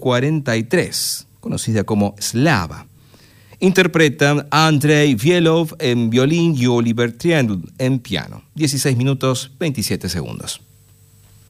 43, conocida como Slava. Interpretan Andrei Vielov en violín y Oliver Triandl en piano. 16 minutos 27 segundos.